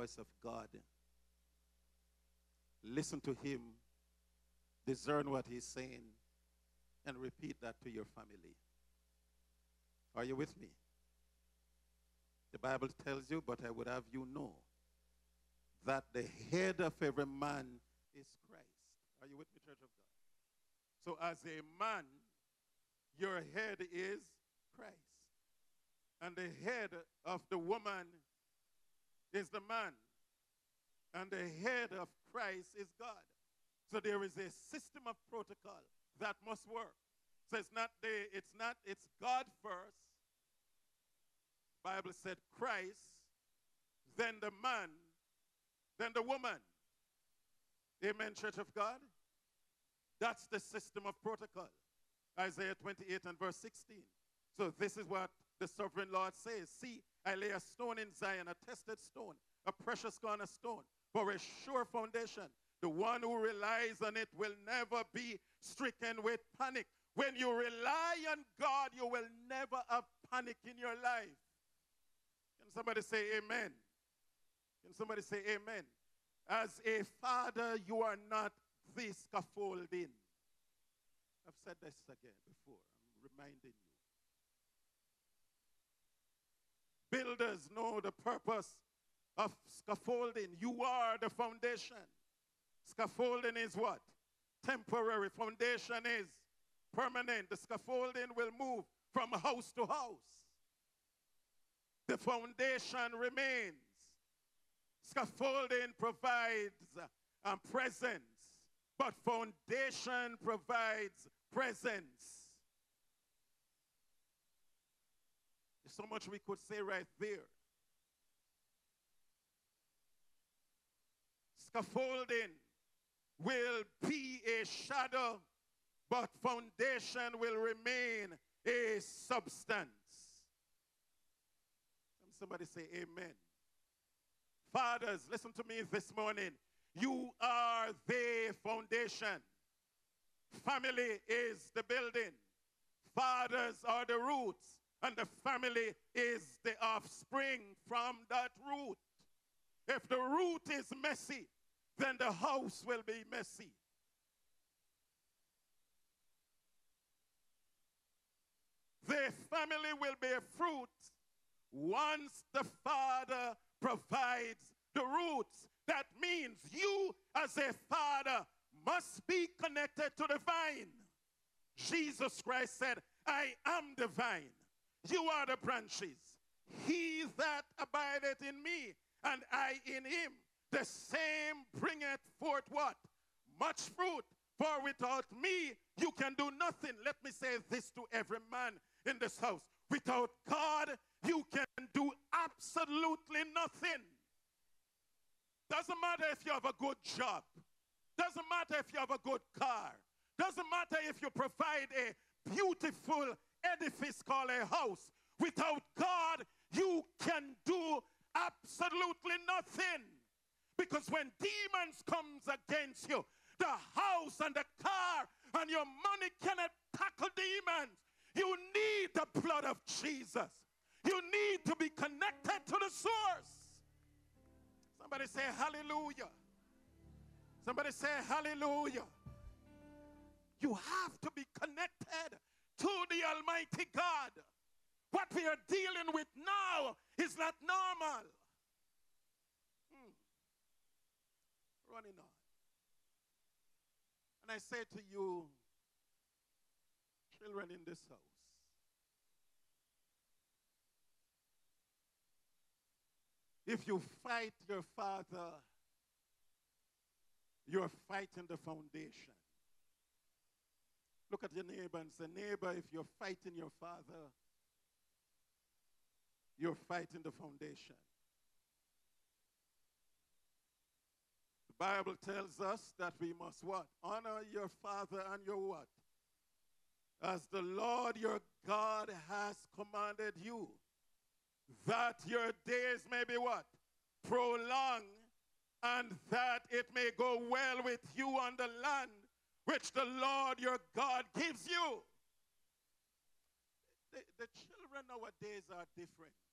voice of God. Listen to him, discern what he's saying, and repeat that to your family. Are you with me? The Bible tells you, but I would have you know, that the head of every man is Christ. Are you with me, Church of God? So as a man, your head is Christ. And the head of the woman is the man. And the head of Christ is God. So there is a system of protocol that must work. So it's God first. Bible said Christ, then the man, then the woman. Amen, Church of God? That's the system of protocol. Isaiah 28 and verse 16. So this is what the sovereign Lord says. See, I lay a stone in Zion, a tested stone, a precious cornerstone, for a sure foundation. The one who relies on it will never be stricken with panic. When you rely on God, you will never have panic in your life. Can somebody say amen? Can somebody say amen? As a father, you are not the scaffolding. I've said this again before. I'm reminding you. Builders know the purpose of scaffolding. You are the foundation. Scaffolding is what? Temporary. Foundation is permanent. The scaffolding will move from house to house. The foundation remains. Scaffolding provides presence, but foundation provides presence. There's so much we could say right there. Scaffolding will be a shadow, but foundation will remain a substance. Somebody say amen. Fathers, listen to me this morning. You are the foundation. Family is the building. Fathers are the roots. And the family is the offspring from that root. If the root is messy, then the house will be messy. The family will bear fruit once the father provides the roots. That means you as a father must be connected to the vine. Jesus Christ said, I am the vine. You are the branches. He that abideth in me, and I in him, the same bringeth forth what? Much fruit. For without me, you can do nothing. Let me say this to every man in this house. Without God, you can do absolutely nothing. Doesn't matter if you have a good job. Doesn't matter if you have a good car. Doesn't matter if you provide a beautiful edifice called a house. Without God, you can do absolutely nothing. Because when demons comes against you, the house and the car and your money cannot tackle demons. You need the blood of Jesus. You need to be connected to the source. Somebody say hallelujah. Somebody say hallelujah. You have to be connected to the Almighty God. What we are dealing with now is not normal. Running on. And I say to you, children in this house, if you fight your father, you're fighting the foundation. Look at your neighbor and say, neighbor, if you're fighting your father, you're fighting the foundation. The Bible tells us that we must what? Honor your father and your what? As the Lord your God has commanded you, that your days may be what? Prolonged, and that it may go well with you on the land which the Lord your God gives you. The children nowadays are different.